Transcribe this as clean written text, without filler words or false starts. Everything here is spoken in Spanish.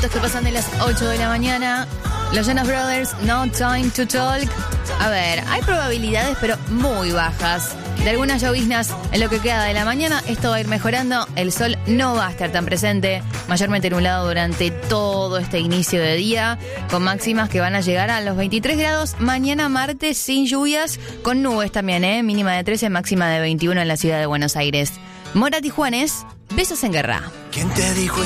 minutos que pasan de las 8 de la mañana. Los Jonas Brothers, No Time to Talk. A ver, hay probabilidades, pero muy bajas, de algunas lloviznas en lo que queda de la mañana. Esto va a ir mejorando. El sol no va a estar tan presente, mayormente nublado durante todo este inicio de día, con máximas que van a llegar a los 23 grados. Mañana martes sin lluvias, con nubes también, mínima de 13, máxima de 21 en la ciudad de Buenos Aires. Morat y Juanes, besos en guerra. ¿Quién te dijo